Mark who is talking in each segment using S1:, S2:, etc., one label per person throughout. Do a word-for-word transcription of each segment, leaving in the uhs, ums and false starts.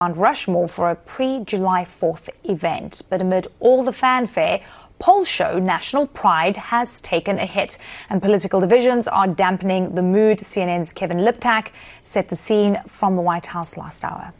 S1: Mount Rushmore for a pre-July fourth event. But amid all the fanfare, polls show national pride has taken a hit and political divisions are dampening the mood. C N N's Kevin Liptak set the scene from the White House last hour.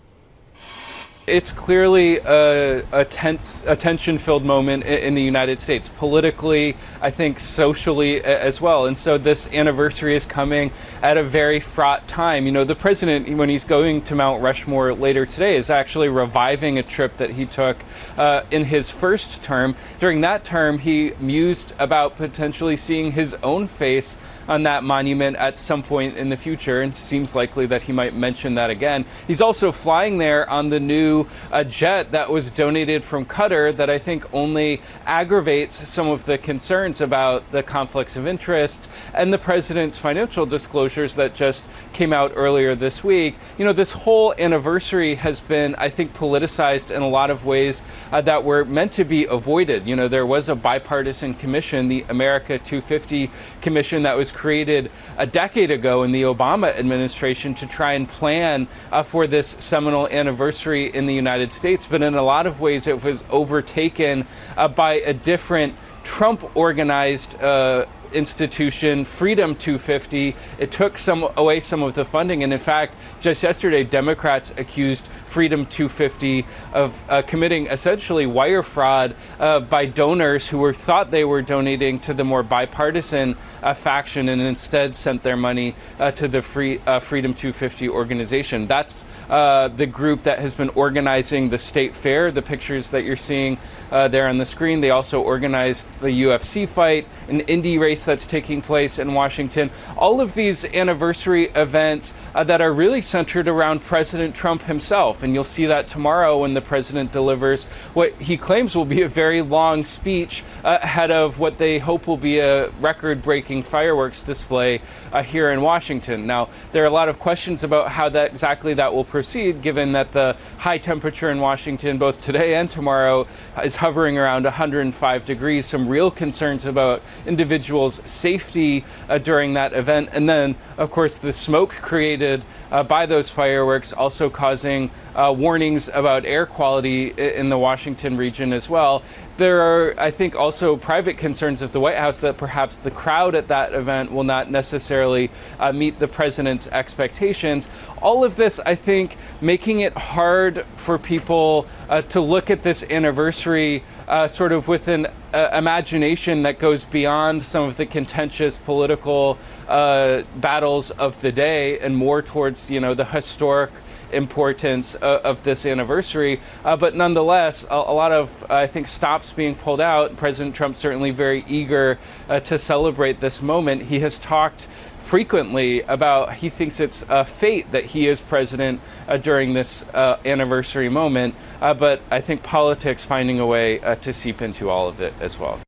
S2: It's clearly a, a tense, a tension-filled moment in the United States, politically, I think socially as well. And so this anniversary is coming at a very fraught time. You know, the president, when he's going to Mount Rushmore later today, is actually reviving a trip that he took uh, in his first term. During that term, he mused about potentially seeing his own face on that monument at some point in the future, and it seems likely that he might mention that again. He's also flying there on the new uh, jet that was donated from Qatar that I think only aggravates some of the concerns about the conflicts of interest and the president's financial disclosures that just came out earlier this week. You know, this whole anniversary has been, I think, politicized in a lot of ways uh, that were meant to be avoided. You know, there was a bipartisan commission, the America two fifty Commission, that was created a decade ago in the Obama administration to try and plan uh, for this seminal anniversary in the United States. But in a lot of ways, it was overtaken uh, by a different Trump-organized uh, institution, Freedom two fifty. It took some away some of the funding, and in fact, just yesterday, Democrats accused Freedom two fifty of uh, committing essentially wire fraud uh, by donors who were thought they were donating to the more bipartisan uh, faction, and instead sent their money uh, to the free uh, Freedom two fifty organization. That's uh, the group that has been organizing the state fair. The pictures that you're seeing uh, there on the screen. They also organized the U F C fight, an Indy race that's taking place in Washington. All of these anniversary events uh, that are really centered around President Trump himself. And you'll see that tomorrow when the president delivers what he claims will be a very long speech uh, ahead of what they hope will be a record-breaking fireworks display uh, here in Washington. Now, there are a lot of questions about how that exactly that will proceed, given that the high temperature in Washington, both today and tomorrow, is hovering around one hundred five degrees. Some real concerns about individuals' safety uh, during that event. And then, of course, the smoke created uh, by those fireworks also causing uh, warnings about air quality in the Washington region as well. There are, I think, also private concerns at the White House that perhaps the crowd at that event will not necessarily uh, meet the president's expectations. All of this, I think, making it hard for people uh, to look at this anniversary uh, sort of with an uh, imagination that goes beyond some of the contentious political uh, battles of the day and more towards, you know, the historic importance uh, of this anniversary. Uh, but nonetheless, a, a lot of, uh, I think, stops being pulled out. President Trump certainly very eager uh, to celebrate this moment. He has talked frequently about he thinks it's a fate that he is president uh, during this uh, anniversary moment. Uh, but I think politics finding a way uh, to seep into all of it as well.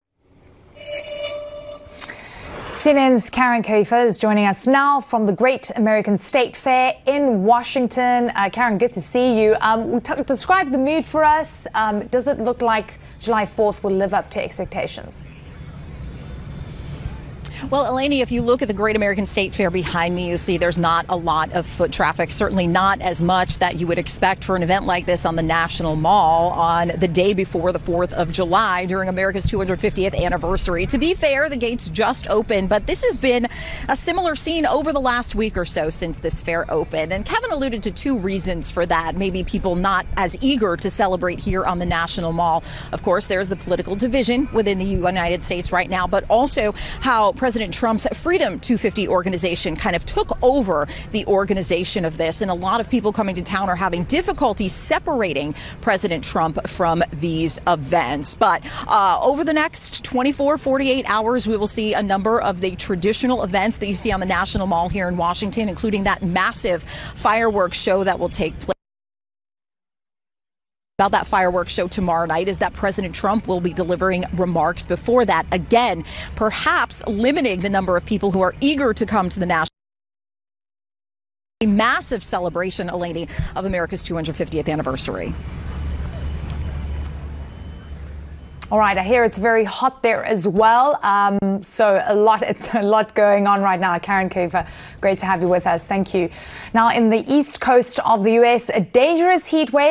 S1: C N N's Karen Kaifer is joining us now from the Great American State Fair in Washington. Uh, Karen, good to see you. Um, t- describe the mood for us. Um, does it look like July fourth will live up to expectations?
S3: Well, Elaine, if you look at the Great American State Fair behind me, you see there's not a lot of foot traffic, certainly not as much that you would expect for an event like this on the National Mall on the day before the fourth of July during America's two hundred fiftieth anniversary. To be fair, the gates just opened, but this has been a similar scene over the last week or so since this fair opened. And Kevin alluded to two reasons for that. Maybe people not as eager to celebrate here on the National Mall. Of course, there's the political division within the United States right now, but also how President President Trump's Freedom two fifty organization kind of took over the organization of this. And a lot of people coming to town are having difficulty separating President Trump from these events. But uh, over the next twenty-four, forty-eight hours, we will see a number of the traditional events that you see on the National Mall here in Washington, including that massive fireworks show that will take place. About that fireworks show tomorrow night is that President Trump will be delivering remarks before that, again, perhaps limiting the number of people who are eager to come to the national. A massive celebration, Elaine, of America's two hundred fiftieth anniversary.
S1: All right, I hear it's very hot there as well. Um, so a lot, it's a lot going on right now. Karen Cooper, great to have you with us. Thank you. Now, in the east coast of the U S, a dangerous heat wave